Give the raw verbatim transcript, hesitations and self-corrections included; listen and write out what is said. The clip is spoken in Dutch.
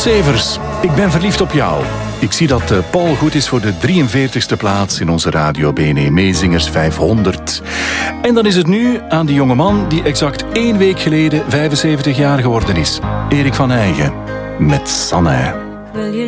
Severs, ik ben verliefd op jou. Ik zie dat Paul goed is voor de drieënveertigste plaats in onze Radio B N E Meezingers vijfhonderd. En dan is het nu aan die jongeman die exact één week geleden vijfenzeventig jaar geworden is. Erik van Eigen met Sanne.